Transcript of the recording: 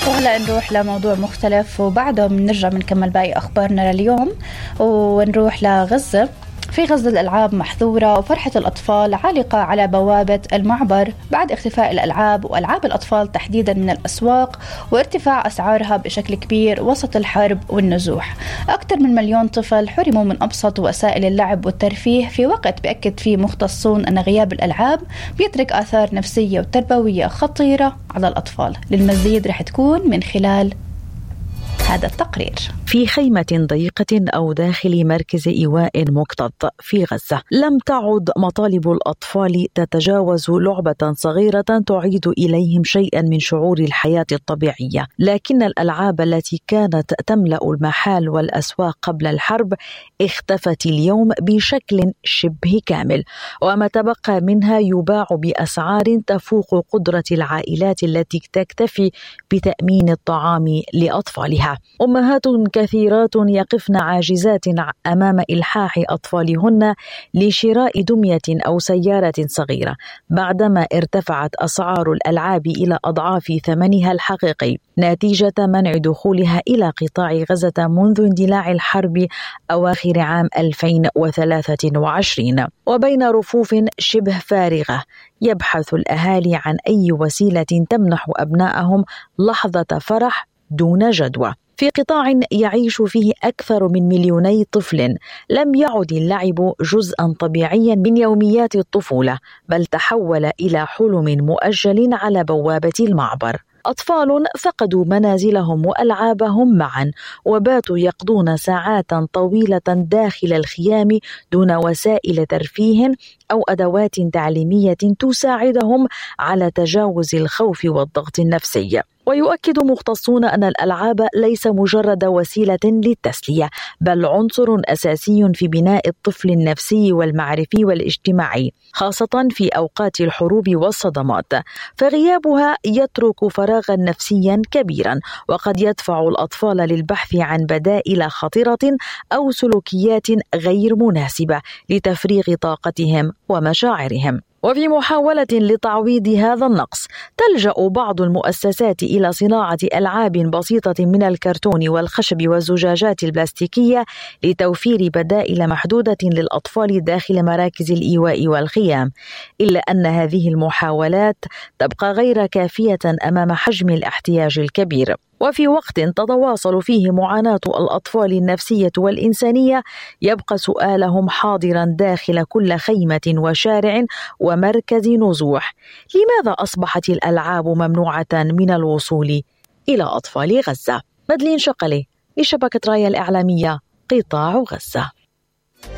وهلا نروح لموضوع مختلف وبعده بنرجع بنكمل باقي أخبارنا لليوم ونروح لغزة. في غزة الألعاب محظورة وفرحة الأطفال عالقة على بوابة المعبر بعد اختفاء الألعاب وألعاب الأطفال تحديدا من الأسواق وارتفاع أسعارها بشكل كبير وسط الحرب والنزوح. أكثر من 1,000,000 طفل حرموا من أبسط وسائل اللعب والترفيه في وقت بيأكد فيه مختصون أن غياب الألعاب بيترك آثار نفسية وتربوية خطيرة على الأطفال. للمزيد رح تكون من خلال هذا التقرير. في خيمة ضيقة أو داخل مركز إيواء مكتظ في غزة، لم تعد مطالب الأطفال تتجاوز لعبة صغيرة تعيد إليهم شيئا من شعور الحياة الطبيعية، لكن الألعاب التي كانت تملأ المحال والأسواق قبل الحرب اختفت اليوم بشكل شبه كامل، وما تبقى منها يباع بأسعار تفوق قدرة العائلات التي تكتفي بتأمين الطعام لأطفالها. أمهات كثيرات يقفن عاجزات أمام إلحاح أطفالهن لشراء دمية أو سيارة صغيرة بعدما ارتفعت أسعار الألعاب إلى أضعاف ثمنها الحقيقي نتيجة منع دخولها إلى قطاع غزة منذ اندلاع الحرب أواخر عام 2023. وبين رفوف شبه فارغة يبحث الأهالي عن أي وسيلة تمنح أبنائهم لحظة فرح دون جدوى. في قطاع يعيش فيه أكثر من 2,000,000 طفل لم يعد اللعب جزءا طبيعيا من يوميات الطفولة، بل تحول إلى حلم مؤجل على بوابة المعبر. أطفال فقدوا منازلهم وألعابهم معا وباتوا يقضون ساعات طويلة داخل الخيام دون وسائل ترفيه أو أدوات تعليمية تساعدهم على تجاوز الخوف والضغط النفسي. ويؤكد مختصون أن الألعاب ليس مجرد وسيلة للتسلية، بل عنصر أساسي في بناء الطفل النفسي والمعرفي والاجتماعي، خاصة في أوقات الحروب والصدمات، فغيابها يترك فراغا نفسيا كبيرا وقد يدفع الأطفال للبحث عن بدائل خطرة أو سلوكيات غير مناسبة لتفريغ طاقتهم ومشاعرهم. وفي محاولة لتعويض هذا النقص تلجأ بعض المؤسسات إلى صناعة ألعاب بسيطة من الكرتون والخشب والزجاجات البلاستيكية لتوفير بدائل محدودة للأطفال داخل مراكز الإيواء والخيام، إلا أن هذه المحاولات تبقى غير كافية أمام حجم الاحتياج الكبير. وفي وقت تتواصل فيه معاناة الأطفال النفسية والإنسانية يبقى سؤالهم حاضرا داخل كل خيمة وشارع ومركز نزوح: لماذا أصبحت الألعاب ممنوعة من الوصول إلى أطفال غزة؟ مدلين شقلي لشبكة رايا الإعلامية قطاع غزة.